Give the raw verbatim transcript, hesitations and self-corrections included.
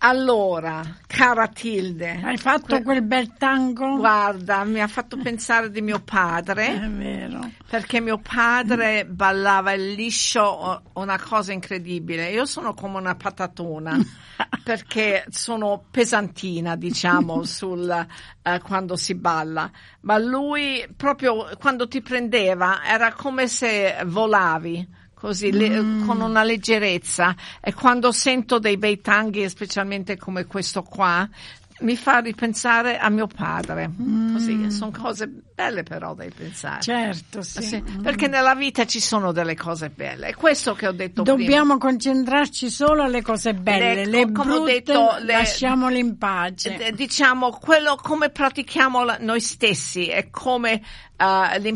Allora, cara Tilde, hai fatto que- quel bel tango? Guarda, mi ha fatto pensare di mio padre. È vero. Perché mio padre ballava il liscio, una cosa incredibile. Io sono come una patatona, perché sono pesantina, diciamo, sul eh, quando si balla. Ma lui, proprio quando ti prendeva, era come se volavi. Così, le, mm. con una leggerezza, e quando sento dei bei tanghi, specialmente come questo qua, mi fa ripensare a mio padre. Mm. Così, sono cose belle però da pensare. Certo, sì. sì. Mm. Perché nella vita ci sono delle cose belle, è questo che ho detto Dobbiamo prima. concentrarci solo alle cose belle, le, le come brutte ho detto, le, lasciamole in pace. Diciamo, quello come pratichiamo la, noi stessi, è come uh,